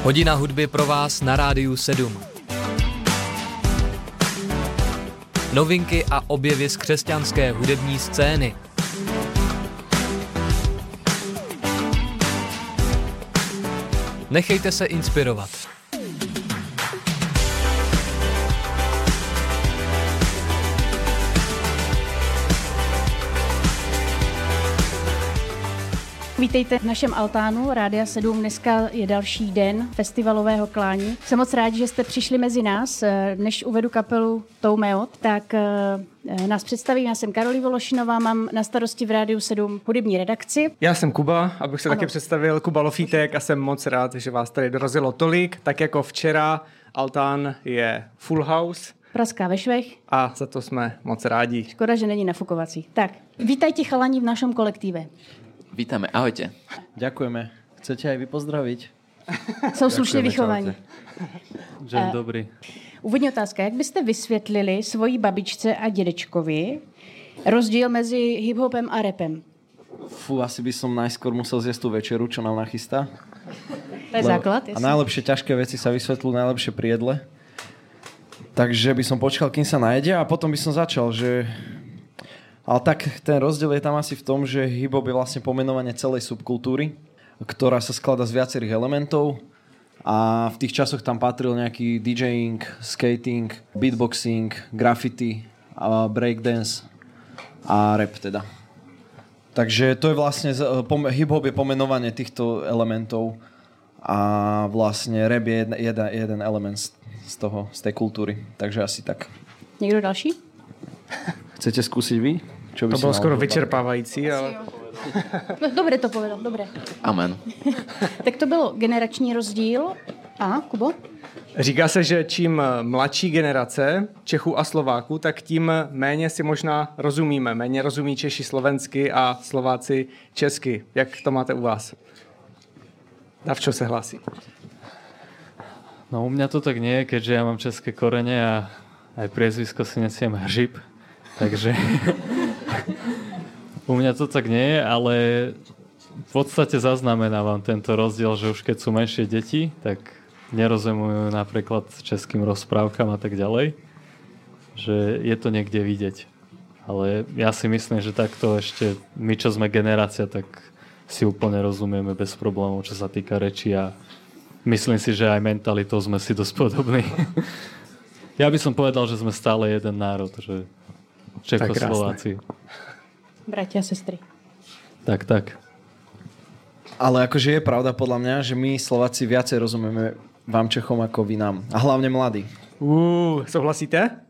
Hodina hudby pro vás na Rádiu 7. Novinky a objevy z křesťanské hudební scény. Nechejte se inspirovat. Vítejte v našem altánu Rádia 7. Dneska je další den festivalového klání. Jsem moc rád, že jste přišli mezi nás. Než uvedu kapelu Toumeot, tak nás představím. Já jsem Karolí Vološinová, mám na starosti v Rádiu 7 hudební redakci. Já jsem Kuba, abych se taky představil, Kuba Lofítek, a jsem moc rád, že vás tady dorazilo tolik. Tak jako včera, altán je full house. Praská ve švech. A za to jsme moc rádi. Škoda, že není nafukovací. Tak, vítajte chalani v našom kolektíve. Vítame, ahojte. Ďakujeme. Chcete aj vy pozdraviť? Jsou slušně vychovaní. Deň dobrý. Úvodní otázka. Jak byste vysvětlili svojí babičce a dědečkovi rozdíl mezi hiphopem a rapem? Asi by som najskôr musel zjesť tú večeru, čo nám nachystá. To je základ. A najlepšie ťažké veci sa vysvetľujú najlepšie pri jedle. Takže by som počkal, kým sa najedia, a potom by som začal, že... Ale tak ten rozdiel je tam asi v tom, že hip-hop je vlastne pomenovanie celej subkultúry, ktorá sa skladá z viacerých elementov, a v tých časoch tam patril nejaký DJing, skating, beatboxing, graffiti, breakdance a rap teda. Takže to je vlastne, hip-hop je pomenovanie týchto elementov a vlastne rap je jeden element z tej kultúry. Takže asi tak. Někdo další? Chcete skúsiť vy? To bylo skoro vyčerpávající, ale... No, dobré to povedal, dobré. Amen. Tak to bylo generační rozdíl. A, Kubo? Říká se, že čím mladší generace Čechů a Slováků, tak tím méně si možná rozumíme. Méně rozumí Češi slovensky a Slováci česky. Jak to máte u vás? Davčo se hlásí. No u mňa to tak nie je, keďže ja mám české korene a aj priezvisko si nesiem Hřib. Takže u mňa to tak nie je, ale v podstate zaznamenávam tento rozdiel, že už keď sú menšie deti, tak nerozumujú napríklad českým rozprávkam a tak ďalej. Že je to niekde vidieť. Ale ja si myslím, že takto ešte my, čo sme generácia, tak si úplne rozumieme bez problémov, čo sa týka reči, a myslím si, že aj mentalitou sme si dosť podobní. Ja by som povedal, že sme stále jeden národ, že Čechoslováci. Bratia, sestry. Tak. Ale akože je pravda podľa mňa, že my Slováci viacej rozumieme vám Čechom ako vy nám. A hlavne mladí. Souhlasíte?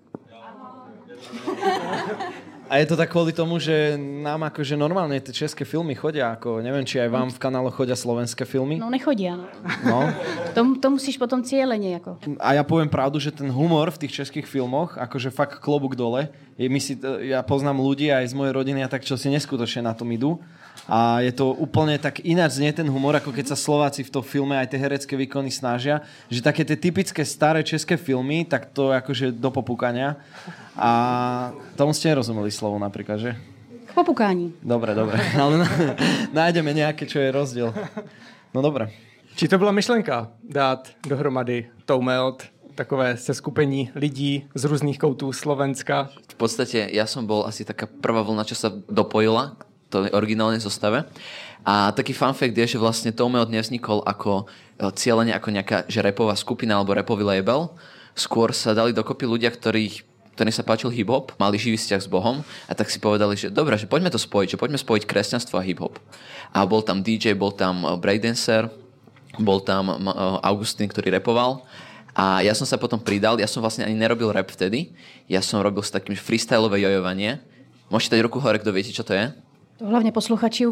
A je to tak kvôli tomu, že nám akože normálne tie české filmy chodia, ako neviem, či aj vám v kanále chodia slovenské filmy. No nechodí, áno. No. To musíš potom cieľenie. Ako. A ja poviem pravdu, že ten humor v tých českých filmoch, akože fakt klobúk dole. Ja poznám ľudí aj z mojej rodiny a tak, čo si neskutočne na tom idú. A je to úplne tak ináč znie ten humor, ako keď sa Slováci v tom filme aj tie herecké výkony snažia. Že také tie typické staré české filmy, tak to akože do popúkania. A tomu ste nerozumeli slovo napríklad, že? K popukání. Dobre. Ale nájdeme nejaké, čo je rozdiel. No dobre. Či to byla myšlenka dát dohromady Toumeot, takové seskupení lidí z různých koutů Slovenska? V podstate ja som bol asi taká prvá vlna, čo sa dopojila k tej originálnej zostave. A taký fun fact je, že vlastne Toumeot nevznikol ako cieľene ako nejaká že rapová skupina alebo rapový label. Skôr sa dali dokopy ľudia, ktorým sa páčil hip-hop, mali živý vzťah s Bohom, a tak si povedali, že dobre, že poďme to spojiť, že poďme spojiť kresťanstvo a hip-hop. A bol tam DJ, bol tam breakdancer, bol tam Augustín, ktorý rapoval, a ja som sa potom pridal. Ja som vlastne ani nerobil rap vtedy, ja som robil s takým freestylové jojovanie. Môžete dať ruku hore, kto viete, čo to je? To hlavne posluchači